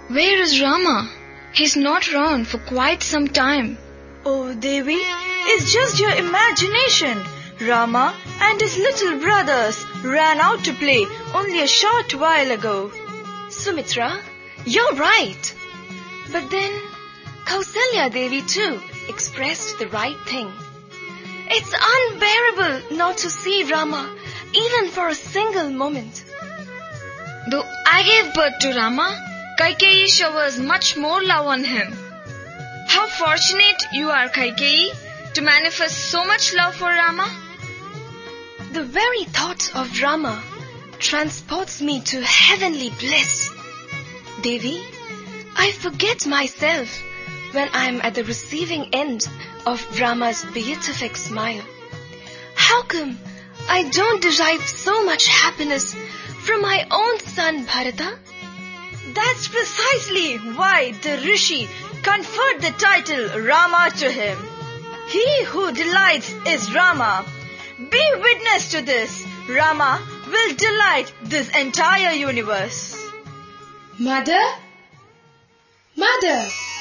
Where is Rama? He's not around for quite some time. Oh, Devi, it's just your imagination. Rama and his little brothers ran out to play only a short while ago. Sumitra, you're right. But then Kausalya Devi too expressed the right thing. It's unbearable not to see Rama even for a single moment. Though I gave birth to Rama, Kaikeyi showers much more love on him. How fortunate you are, Kaikeyi, to manifest so much love for Rama. The very thought of Rama transports me to heavenly bliss. Devi, I forget myself when I am at the receiving end of Rama's beatific smile. How come I don't derive so much happiness from my own son Bharata? That's precisely why the Rishi conferred the title Rama to him. He who delights is Rama. Be witness to this. Rama will delight this entire universe. Mother? Mother!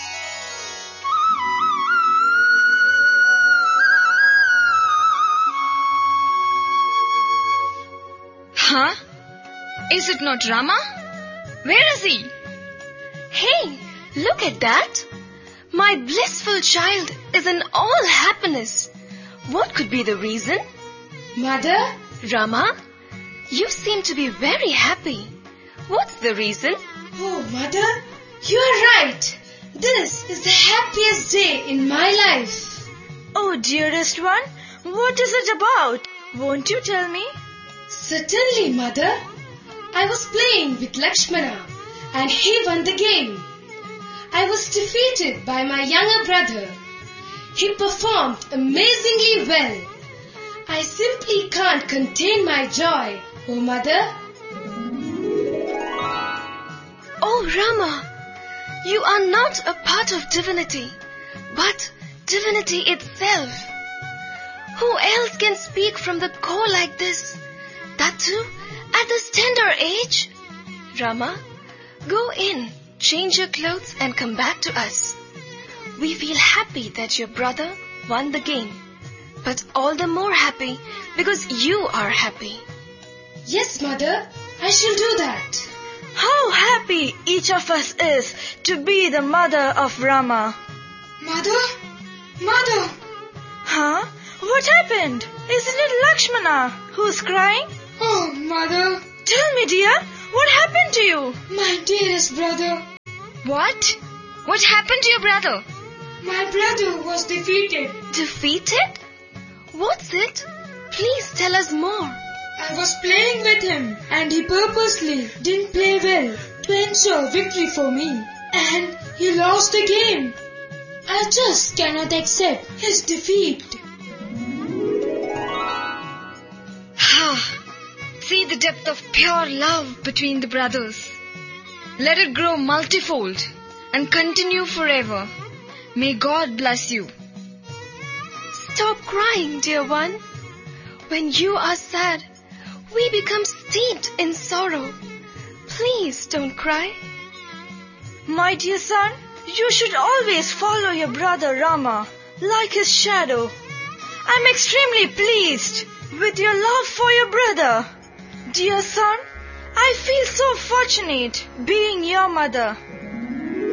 Huh? Is it not Rama? Where is he? Hey, look at that. My blissful child is in all happiness. What could be the reason? Mother? Rama, you seem to be very happy. What's the reason? Oh, Mother, you are right. This is the happiest day in my life. Oh, dearest one, what is it about? Won't you tell me? Certainly, Mother. I was playing with Lakshmana and he won the game. I was defeated by my younger brother. He performed amazingly well. I simply can't contain my joy, oh Mother. Oh Rama, you are not a part of divinity, but divinity itself. Who else can speak from the core like this? That too, at this tender age? Rama, go in, change your clothes and come back to us. We feel happy that your brother won the game, but all the more happy because you are happy. Yes, Mother, I shall do that. How happy each of us is to be the mother of Rama. Mother? Mother! Huh? What happened? Isn't it Lakshmana who's crying? Oh, Mother. Tell me, dear, what happened to you? My dearest brother. What? What happened to your brother? My brother was defeated. Defeated? What's it? Please tell us more. I was playing with him and he purposely didn't play well to ensure victory for me. And he lost the game. I just cannot accept his defeat. See the depth of pure love between the brothers. Let it grow multifold and continue forever. May God bless you. Stop crying, dear one. When you are sad, we become steeped in sorrow. Please don't cry. My dear son, you should always follow your brother Rama like his shadow. I'm extremely pleased with your love for your brother. Dear son, I feel so fortunate being your mother.